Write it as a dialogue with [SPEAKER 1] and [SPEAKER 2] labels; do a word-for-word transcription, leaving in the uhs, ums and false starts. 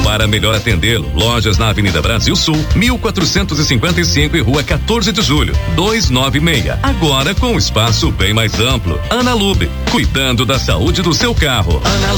[SPEAKER 1] Para melhor atendê-lo, lojas na Avenida Brasil Sul, mil quatrocentos e cinquenta e cinco e Rua quatorze de Julho, duzentos e noventa e seis. Agora com um espaço bem mais amplo. Ana Lube, cuidando da saúde do seu carro. Ana